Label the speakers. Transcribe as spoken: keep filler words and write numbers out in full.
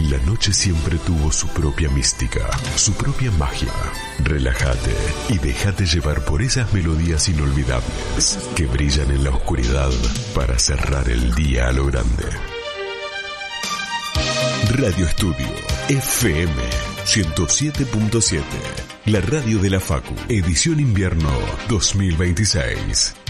Speaker 1: La noche siempre tuvo su propia mística, su propia magia. Relájate y déjate llevar por esas melodías inolvidables que brillan en la oscuridad para cerrar el día a lo grande. Radio Estudio F M ciento siete punto siete, la radio de la Facu, edición invierno dos mil veintiséis.